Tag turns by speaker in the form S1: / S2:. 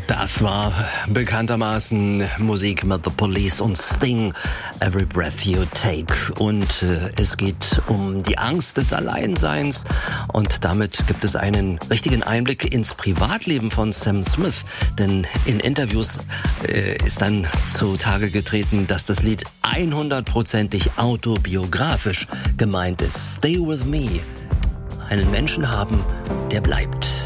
S1: Das war bekanntermaßen Musik mit The Police und Sting, Every Breath You Take. Und es geht um die Angst des Alleinseins. Und damit gibt es einen richtigen Einblick ins Privatleben von Sam Smith. Denn in Interviews ist dann zutage getreten, dass das Lied 100%ig autobiografisch gemeint ist. Stay with me. Einen Menschen haben, der bleibt.